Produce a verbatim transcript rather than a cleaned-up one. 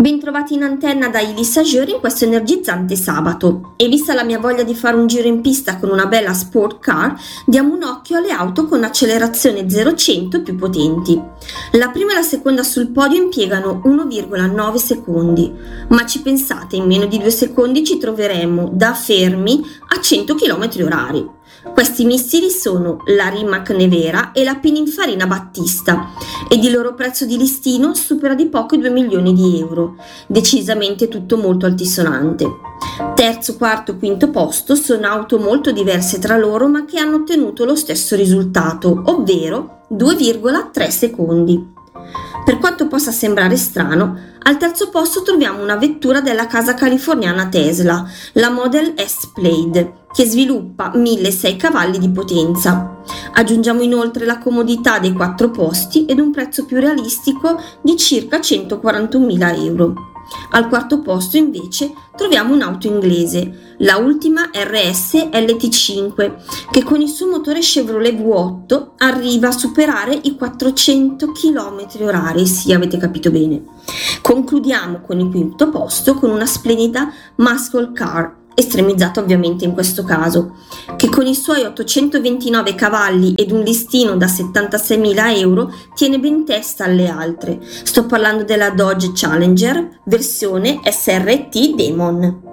Bentrovati in antenna da Ilis Aggior in questo energizzante sabato. E vista la mia voglia di fare un giro in pista con una bella sport car, diamo un occhio alle auto con accelerazione zero cento più potenti. La prima e la seconda sul podio impiegano uno virgola nove secondi, ma ci pensate, in meno di due secondi ci troveremo da fermi a cento chilometri orari. Questi missili sono la Rimac Nevera e la Pininfarina Battista ed il loro prezzo di listino supera di poco i due milioni di euro, decisamente tutto molto altisonante. Terzo, quarto, quinto posto sono auto molto diverse tra loro ma che hanno ottenuto lo stesso risultato, ovvero due virgola tre secondi. Per quanto possa sembrare strano, al terzo posto troviamo una vettura della casa californiana Tesla, la Model S Plaid, che sviluppa milleseicento cavalli di potenza. Aggiungiamo inoltre la comodità dei quattro posti ed un prezzo più realistico di circa centoquarantunomila euro. Al quarto posto invece troviamo un'auto inglese, la Ultima R S L T cinque, che con il suo motore Chevrolet V otto arriva a superare i quattrocento chilometri orari, sì, avete capito bene. Concludiamo con il quinto posto con una splendida muscle car, estremizzata ovviamente in questo caso, che con i suoi ottocentoventinove cavalli ed un listino da settantaseimila euro tiene ben testa alle altre. Sto parlando della Dodge Challenger versione S R T Demon.